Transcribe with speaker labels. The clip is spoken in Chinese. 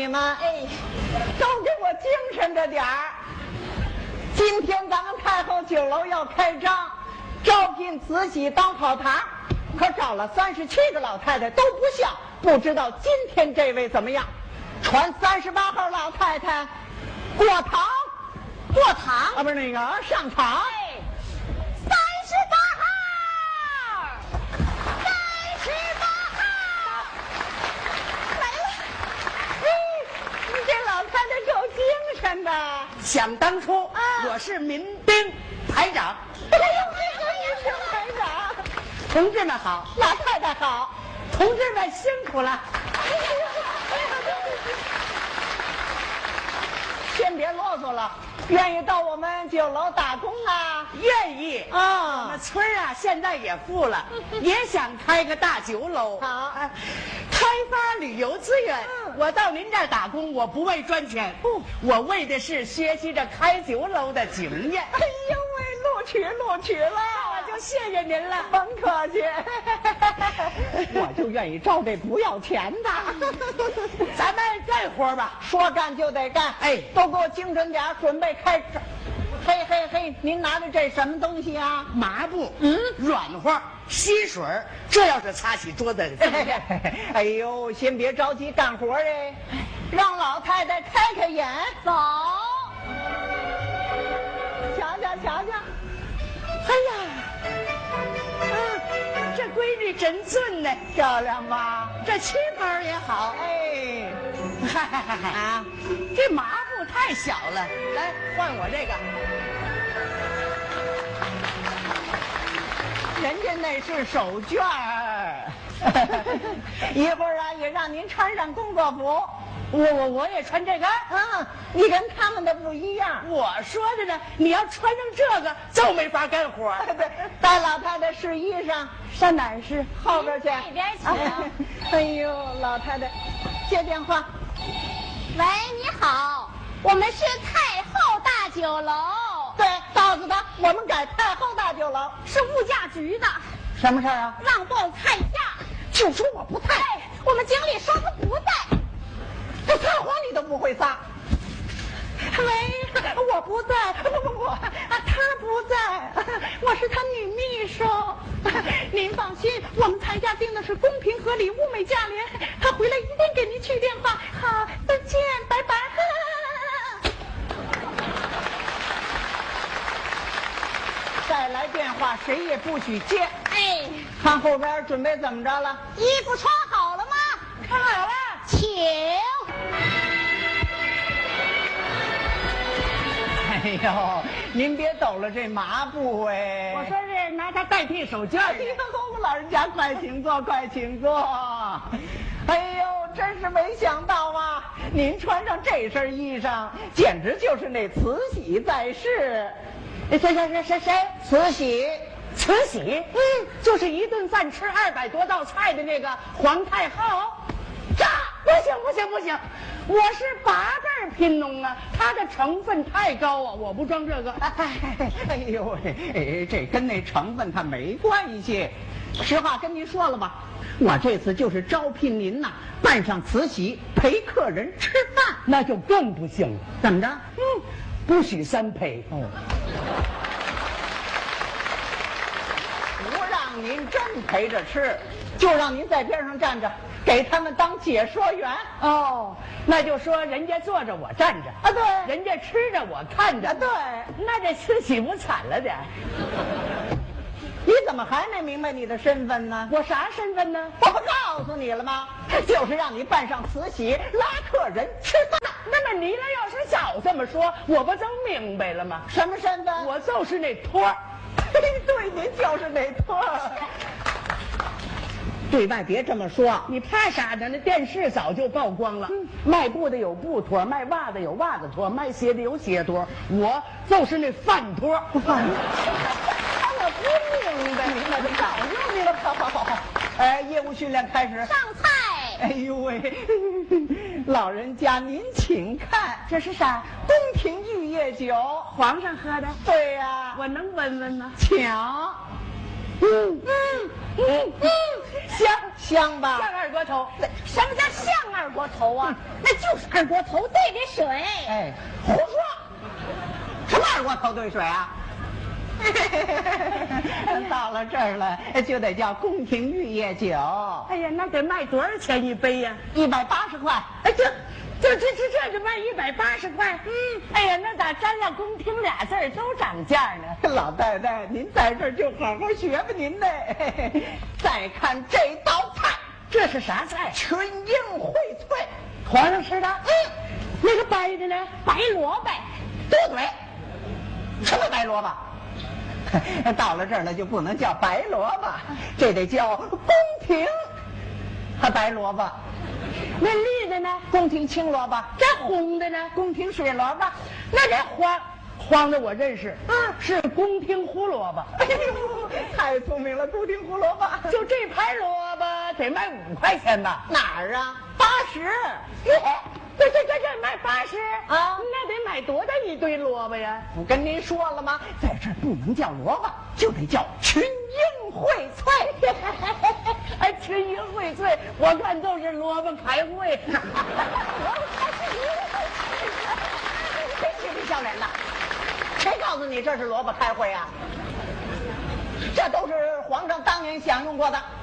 Speaker 1: 你们，哎，都给我精神着点儿。今天咱们太后酒楼要开张，招聘慈禧当跑堂，可找了37个老太太都不像，不知道今天这位怎么样？传38号老太太过堂啊，不是那个上场。真的，
Speaker 2: 想当初，我是民兵排长。
Speaker 1: 哎呦，民兵排长，
Speaker 2: 同志们好，
Speaker 1: 老太太好，
Speaker 2: 同志们辛苦了。
Speaker 1: 先别啰嗦了，愿意到我们酒楼打工啊？
Speaker 2: 愿意
Speaker 1: 啊！
Speaker 2: 我们村啊现在也富了，也想开个大酒楼。
Speaker 1: 好，
Speaker 2: 开发旅游资源。我到您这儿打工，我不为赚钱，我为的是学习着开酒楼的经验。
Speaker 1: 哎呦喂，录取了，
Speaker 2: 我就谢谢您了，
Speaker 1: 甭客气。我就愿意招这不要钱的。
Speaker 2: 咱们干活吧，
Speaker 1: 说干就得干。
Speaker 2: 哎，
Speaker 1: 都给我精神点，准备开张。嘿，您拿的这什么东西啊？
Speaker 2: 麻布，软和，吸水，这要是擦起桌子。
Speaker 1: 哎呦，先别着急干活哎，让老太太开眼。走，瞧。
Speaker 2: 哎呀，这闺女真俊呢，
Speaker 1: 漂亮吧？
Speaker 2: 这旗袍也好。
Speaker 1: 哎，
Speaker 2: 啊，这麻布太小了，来换我这个。
Speaker 1: 人家那是手绢儿，一会儿啊也让您穿上工作服。
Speaker 2: 我也穿这个。
Speaker 1: 你跟他们的不一样。
Speaker 2: 我说的呢，你要穿上这个就没法干活。
Speaker 1: 对，带老太太试衣裳，
Speaker 2: 上哪儿试？
Speaker 1: 后边去。
Speaker 3: 那边请。
Speaker 1: 哎呦，老太太，接电话。
Speaker 3: 喂，你好，我们是太后大酒楼。
Speaker 1: 对，告诉他我们改太后大酒楼，
Speaker 3: 是物价局的。
Speaker 1: 什么事儿啊？
Speaker 3: 让报菜价，
Speaker 1: 就说我不在。
Speaker 3: 我们经理说他不在。
Speaker 1: 这撒谎你都不会撒。喂，我不在，不，他不在，我是他女秘书。您放心，我们菜价定的是公平合理、物美价廉。他回来一定给您去电话。好，再见，拜拜。再来电话谁也不许接。
Speaker 3: 哎，
Speaker 1: 看后边准备怎么着了？
Speaker 3: 衣服穿好了吗？
Speaker 1: 穿好了，
Speaker 3: 请。
Speaker 1: 哎呦，您别抖了这麻布哎！
Speaker 2: 我说是拿它代替手绢。
Speaker 1: 哎呦，老人家快请坐，快请坐。哎呦，真是没想到啊！您穿上这身衣裳，简直就是那慈禧在世。谁？慈禧，
Speaker 2: 就是一顿饭吃200多道菜的那个皇太后。不行，我是8辈贫农啊，它的成分太高啊，我不装这个。
Speaker 1: 哎呦喂，这跟那成分它没关系。实话跟您说了吧，我这次就是招聘您呐，扮上慈禧陪客人吃饭，
Speaker 2: 那就更不行了。
Speaker 1: 怎么着？
Speaker 2: 不许3陪。
Speaker 1: 不让您真陪着吃，就让您在边上站着，给他们当解说员。
Speaker 2: 那就说人家坐着我站着
Speaker 1: 啊，对，
Speaker 2: 人家吃着我看着，
Speaker 1: 对，
Speaker 2: 那这慈禧不惨了点？
Speaker 1: 你怎么还没明白你的身份呢？
Speaker 2: 我啥身份呢？
Speaker 1: 我不告诉你了吗？就是让你扮上慈禧拉客人吃饭。
Speaker 2: 那么你要是早这么说，我不就明白了吗？
Speaker 1: 什么身份？
Speaker 2: 我就是那托儿。
Speaker 1: 对，您就是那托儿。对外别这么说，
Speaker 2: 你怕啥呢？那电视早就曝光了。卖布的有布托，卖袜子有袜子托，卖鞋的有鞋托，我就是那饭托。
Speaker 1: 饭托。我不明白，那就早就明白了。好。业务训练开始。
Speaker 3: 上菜。
Speaker 1: 哎呦喂，老人家您请看，
Speaker 2: 这是啥？
Speaker 1: 宫廷玉液酒，
Speaker 2: 皇上喝的。
Speaker 1: 对呀，
Speaker 2: 我能闻闻吗？
Speaker 1: 请。 香吧？
Speaker 2: 像二锅头。
Speaker 3: 什么叫像二锅头啊？那就是二锅头兑的水。
Speaker 1: 哎，胡说！什么二锅头兑水啊？到了这儿了，就得叫宫廷玉液酒。
Speaker 2: 哎呀，那得卖多少钱一杯呀
Speaker 1: ？180块。
Speaker 2: 哎，这就卖180块。哎呀，那咋沾了宫廷俩字儿都涨价呢？
Speaker 1: 老太太，您在这儿就好好学吧您呢。再看这道菜，
Speaker 2: 这是啥菜？
Speaker 1: 群英荟萃，
Speaker 2: 皇上吃的。那个白的呢？
Speaker 3: 白萝卜。
Speaker 1: 多嘴，什么白萝卜？到了这儿了就不能叫白萝卜，这得叫宫廷白萝卜。
Speaker 2: 那绿的呢？
Speaker 1: 宫廷青萝卜。
Speaker 2: 这红的呢？
Speaker 1: 宫廷水萝卜。
Speaker 2: 那这黄的我认识，是宫廷胡萝卜。
Speaker 1: 哎呦，太聪明了，宫廷胡萝卜。
Speaker 2: 就这盘萝卜得卖5块钱吧？
Speaker 1: 哪儿啊？80。
Speaker 2: 这卖80
Speaker 1: 啊？
Speaker 2: 那得买多大一堆萝卜呀？
Speaker 1: 不跟您说了吗？在这儿不能叫萝卜，就得叫群英荟萃。
Speaker 2: 哎，群英荟萃，我看都是萝卜开会。
Speaker 1: 谁嬉皮笑脸的？谁告诉你这是萝卜开会啊？这都是皇上当年享用过的。